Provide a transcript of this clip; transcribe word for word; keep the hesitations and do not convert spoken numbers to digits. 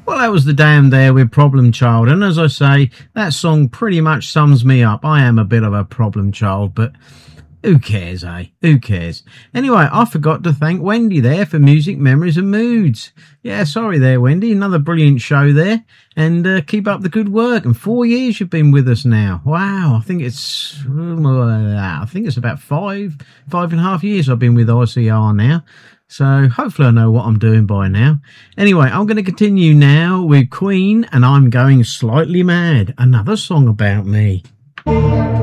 Well, that was The Damned there with Problem Child. And as I say, that song pretty much sums me up. I am a bit of a problem child, but who cares, eh? Who cares? Anyway, I forgot to thank Wendy there for Music, Memories and Moods. Yeah, sorry there, Wendy. Another brilliant show there. And uh, keep up the good work. And four years you've been with us now. Wow, I think it's I think it's about five, five and a half years I've been with I C R now. So hopefully I know what I'm doing by now. Anyway, I'm going to continue now with Queen and I'm Going Slightly Mad. Another song about me.